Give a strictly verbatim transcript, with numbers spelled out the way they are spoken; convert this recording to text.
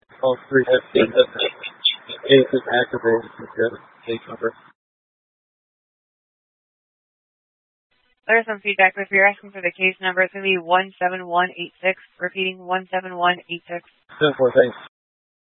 All three have cases activated. Good. Case number. There's some feedback. If you're asking for the case number, it's going to be one seven one eight six. Repeating, one seven one eight six. ten four, thanks.